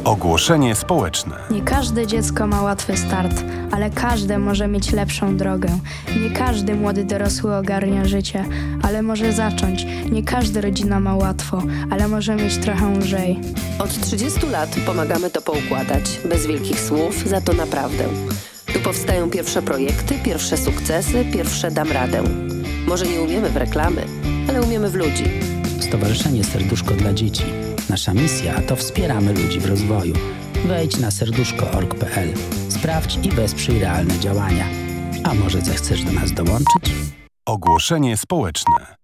Ogłoszenie społeczne. Nie każde dziecko ma łatwy start, ale każde może mieć lepszą drogę. Nie każdy młody dorosły ogarnia życie, ale może zacząć. Nie każda rodzina ma łatwo, ale może mieć trochę lżej. Od 30 lat pomagamy to poukładać. Bez wielkich słów, za to naprawdę. Tu powstają pierwsze projekty, pierwsze sukcesy, pierwsze dam radę. Może nie umiemy w reklamy, ale umiemy w ludzi. Stowarzyszenie Serduszko dla Dzieci. Nasza misja to wspieramy ludzi w rozwoju. Wejdź na serduszko.org.pl. Sprawdź i wesprzyj realne działania. A może zechcesz do nas dołączyć? Ogłoszenie społeczne.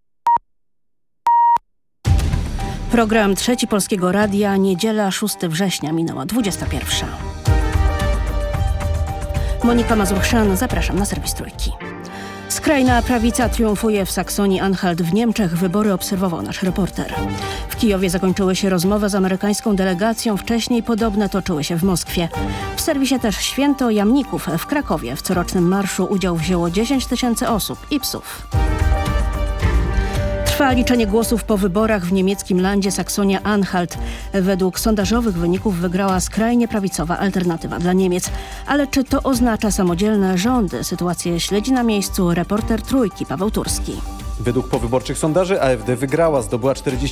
Program Trzeci Polskiego Radia, niedziela 6 września, minęła 21. Monika Mazurchszan, zapraszam na serwis Trójki. Skrajna prawica triumfuje w Saksonii-Anhalt. W Niemczech wybory obserwował nasz reporter. W Kijowie zakończyły się rozmowy z amerykańską delegacją. Wcześniej podobne toczyły się w Moskwie. W serwisie też święto jamników. W Krakowie w corocznym marszu udział wzięło 10 000 osób i psów. Trwa liczenie głosów po wyborach w niemieckim landzie Saksonia-Anhalt. Według sondażowych wyników wygrała skrajnie prawicowa Alternatywa dla Niemiec. Ale czy to oznacza samodzielne rządy? Sytuację śledzi na miejscu reporter Trójki Paweł Turski. Według powyborczych sondaży AfD wygrała, zdobyła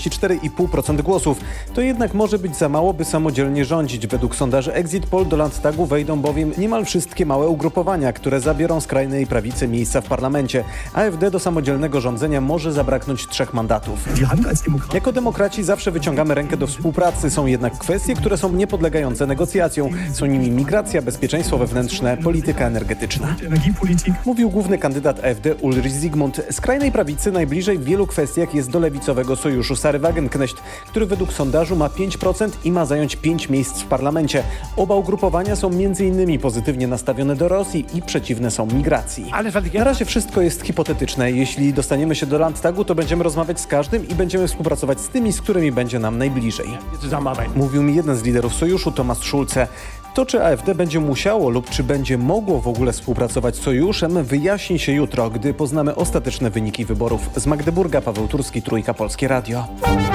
44,5% głosów. To jednak może być za mało, by samodzielnie rządzić. Według sondaży Exit Poll do Landtagu wejdą bowiem niemal wszystkie małe ugrupowania, które zabiorą skrajnej prawicy miejsca w parlamencie. AfD do samodzielnego rządzenia może zabraknąć 3 mandatów. Jako demokraci zawsze wyciągamy rękę do współpracy. Są jednak kwestie, które są niepodlegające negocjacjom. Są nimi migracja, bezpieczeństwo wewnętrzne, polityka energetyczna. Mówił główny kandydat AfD Ulrich Zygmunt. Skrajnej prawicy najbliżej w wielu kwestiach jest do lewicowego sojuszu Sary Wagenknecht, który według sondażu ma 5% i ma zająć 5 miejsc w parlamencie. Oba ugrupowania są m.in. pozytywnie nastawione do Rosji i przeciwne są migracji. Na razie wszystko jest hipotetyczne. Jeśli dostaniemy się do Landtagu, to będziemy rozmawiać z każdym i będziemy współpracować z tymi, z którymi będzie nam najbliżej. Mówił mi jeden z liderów sojuszu, Thomas Schulze. To, czy AfD będzie musiało lub czy będzie mogło w ogóle współpracować z sojuszem, wyjaśni się jutro, gdy poznamy ostateczne wyniki wyborów. Z Magdeburga Paweł Turski, Trójka Polskie Radio.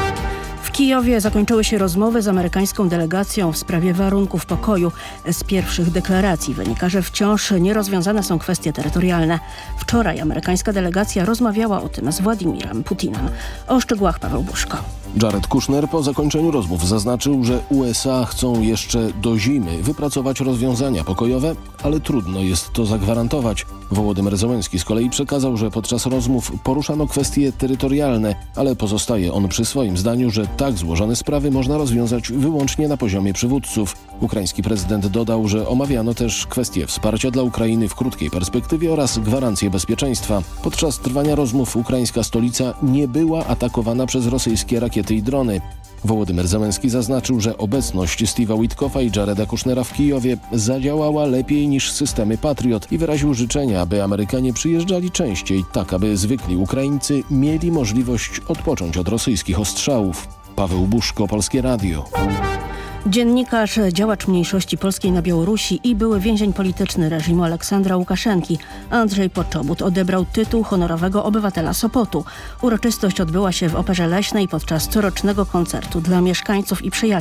W Kijowie zakończyły się rozmowy z amerykańską delegacją w sprawie warunków pokoju. Z pierwszych deklaracji wynika, że wciąż nierozwiązane są kwestie terytorialne. Wczoraj amerykańska delegacja rozmawiała o tym z Władimirem Putinem. O szczegółach Paweł Buszko. Jared Kushner po zakończeniu rozmów zaznaczył, że USA chcą jeszcze do zimy wypracować rozwiązania pokojowe, ale trudno jest to zagwarantować. Wołodymyr Zełenski z kolei przekazał, że podczas rozmów poruszano kwestie terytorialne, ale pozostaje on przy swoim zdaniu, że tak złożone sprawy można rozwiązać wyłącznie na poziomie przywódców. Ukraiński prezydent dodał, że omawiano też kwestie wsparcia dla Ukrainy w krótkiej perspektywie oraz gwarancje bezpieczeństwa. Podczas trwania rozmów ukraińska stolica nie była atakowana przez rosyjskie rakiety i drony. Wołodymyr Zełenski zaznaczył, że obecność Steve'a Witkoffa i Jareda Kushnera w Kijowie zadziałała lepiej niż systemy Patriot i wyraził życzenia, aby Amerykanie przyjeżdżali częściej, tak aby zwykli Ukraińcy mieli możliwość odpocząć od rosyjskich ostrzałów. Paweł Buszko, Polskie Radio. Dziennikarz, działacz mniejszości polskiej na Białorusi i były więzień polityczny reżimu Aleksandra Łukaszenki, Andrzej Poczobut odebrał tytuł honorowego obywatela Sopotu. Uroczystość odbyła się w Operze Leśnej podczas corocznego koncertu dla mieszkańców i przyjaciół